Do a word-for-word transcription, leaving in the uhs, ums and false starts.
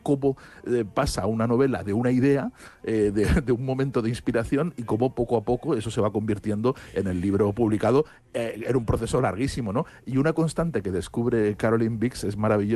cómo eh, pasa a una novela de una idea, eh, de, de un momento de inspiración, y cómo poco a poco eso se va convirtiendo en el libro publicado. Eh, era un proceso larguísimo, ¿no? Y una constante que descubre Caroline Biggs es maravillosa.